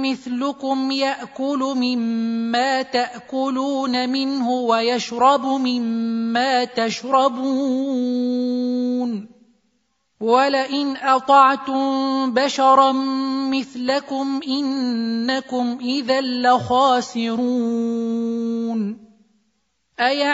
مثلكم يأكل مما تأكلون منه ويشرب مما تشربون ولئن أطعتم بشرا مثلكم إنكم إذا لخاسرون